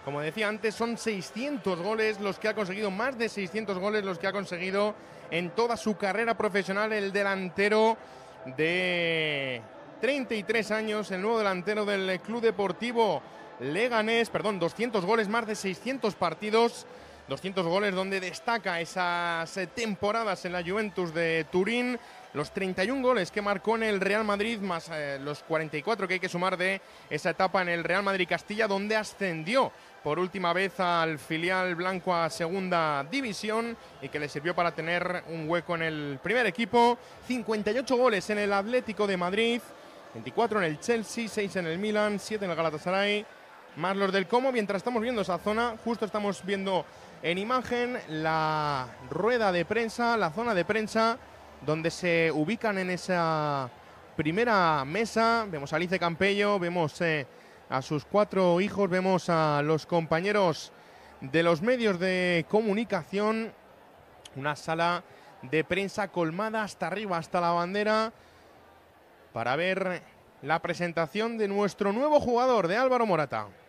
Como decía antes, son 600 goles los que ha conseguido, más de 600 goles los que ha conseguido en toda su carrera profesional el delantero de 33 años, el nuevo delantero del Club Deportivo Leganés, 200 goles, más de 600 partidos, 200 goles donde destaca esas temporadas en la Juventus de Turín, los 31 goles que marcó en el Real Madrid, más los 44 que hay que sumar de esa etapa en el Real Madrid Castilla, donde ascendió por última vez al filial blanco a segunda división y que le sirvió para tener un hueco en el primer equipo. 58 goles en el Atlético de Madrid, 24 en el Chelsea, 6 en el Milan, 7 en el Galatasaray, más los del Como. Mientras estamos viendo esa zona, justo estamos viendo en imagen la rueda de prensa, la zona de prensa, donde se ubican en esa primera mesa. Vemos a Alice Campello, vemos a sus 4 hijos, vemos a los compañeros de los medios de comunicación. Una sala de prensa colmada hasta arriba, hasta la bandera, para ver la presentación de nuestro nuevo jugador, de Álvaro Morata.